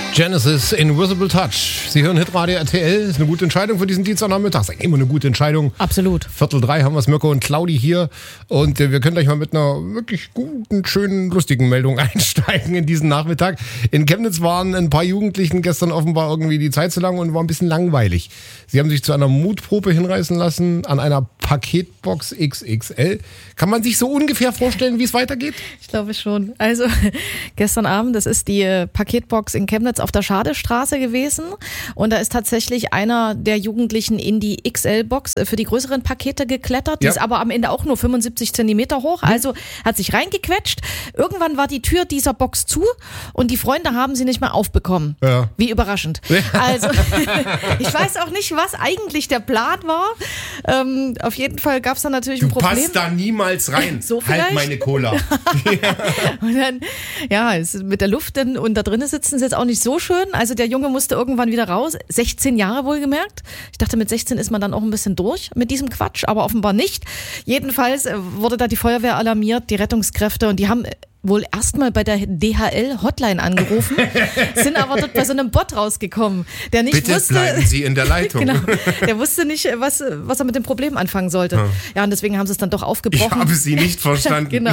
Genesis, Invisible Touch. Sie hören Hitradio RTL. Ist eine gute Entscheidung für diesen Dienstagnachmittag. Ist immer eine gute Entscheidung. Absolut. 2:45 haben wir es, Mirko und Claudi hier. Und wir können gleich mal mit einer wirklich guten, schönen, lustigen Meldung einsteigen in diesen Nachmittag. In Chemnitz waren ein paar Jugendlichen gestern offenbar irgendwie die Zeit zu lang und war ein bisschen langweilig. Sie haben sich zu einer Mutprobe hinreißen lassen an einer Paketbox XXL. Kann man sich so ungefähr vorstellen, wie es weitergeht? Ich glaube schon. Also gestern Abend, das ist die Paketbox in Chemnitz auf der Schadestraße gewesen und da ist tatsächlich einer der Jugendlichen in die XL-Box für die größeren Pakete geklettert. Die ist aber am Ende auch nur 75 Zentimeter hoch, also hat sich reingequetscht. Irgendwann war die Tür dieser Box zu und die Freunde haben sie nicht mehr aufbekommen. Ja. Wie überraschend. Also ich weiß auch nicht, was eigentlich der Plan war. Auf jeden Fall gab es dann natürlich ein Problem. Du passt da niemals rein. So halt meine Cola. Und dann, ist mit der Luft und da drinnen sitzen ist jetzt auch nicht so schön. Also der Junge musste irgendwann wieder raus. 16 Jahre wohlgemerkt. Ich dachte, mit 16 ist man dann auch ein bisschen durch mit diesem Quatsch, aber offenbar nicht. Jedenfalls wurde da die Feuerwehr alarmiert, die Rettungskräfte, und die haben wohl erstmal bei der DHL-Hotline angerufen, sind aber dort bei so einem Bot rausgekommen, der nicht Bitte wusste... bleiben Sie in der Leitung. Genau, der wusste nicht, was er mit dem Problem anfangen sollte. Ja, und deswegen haben sie es dann doch aufgebrochen. Ich habe Sie nicht verstanden. Genau.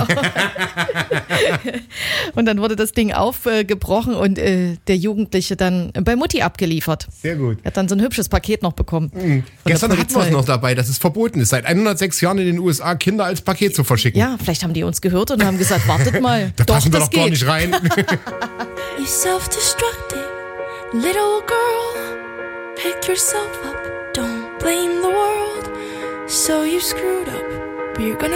Und dann wurde das Ding aufgebrochen und der Jugendliche dann bei Mutti abgeliefert. Sehr gut. Er hat dann so ein hübsches Paket noch bekommen. Gestern hatten wir es noch dabei, dass es verboten ist, seit 106 Jahren in den USA Kinder als Paket zu verschicken. Ja, vielleicht haben die uns gehört und haben gesagt, wartet mal. Da passen wir doch gar nicht rein. You self-destructive little girl, pick yourself up, don't blame the world. So you screwed up, but you're gonna